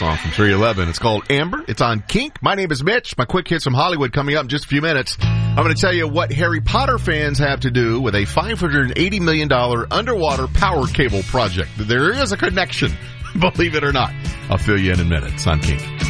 song from 311. It's called Amber. It's on Kink. My name is Mitch. My quick hits from Hollywood coming up in just a few minutes. I'm going to tell you what Harry Potter fans have to do with a $580 million underwater power cable project. There is a connection, believe it or not. I'll fill you in a minute. It's on Kink.